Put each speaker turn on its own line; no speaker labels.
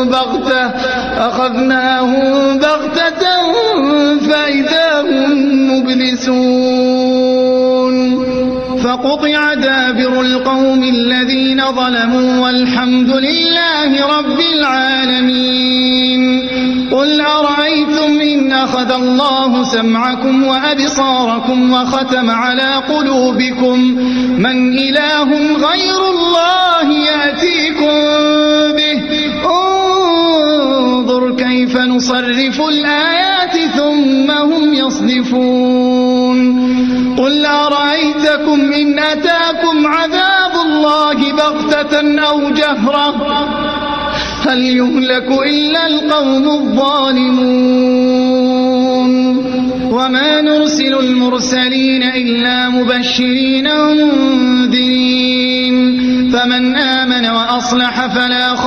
بغتة فإذا هم مبلسون فقطع دابر القوم الذين ظلموا والحمد لله رب العالمين. قل أرأيتم إن أخذ الله سمعكم وأبصاركم وختم على قلوبكم من إله غير الله يأتيكم به انظر كيف نصرف الآيات ثم هم يصدفون. قل أرأيتكم إن أتاكم عذاب الله بغتة أو جهرة هل يهلك إلا القوم الظالمون. وما نرسل المرسلين إلا مبشرين ومنذرين فمن آمن وأصلح فلا